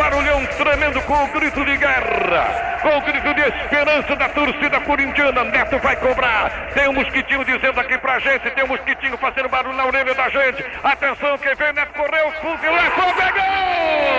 barulhão tremendo com o grito de guerra, com o grito de esperança da torcida corintiana. Neto vai cobrar. Tem um mosquitinho dizendo aqui pra gente, tem um mosquitinho fazendo barulho na orelha da gente. Atenção, quem vem, Neto correu, Fulvio, é gol!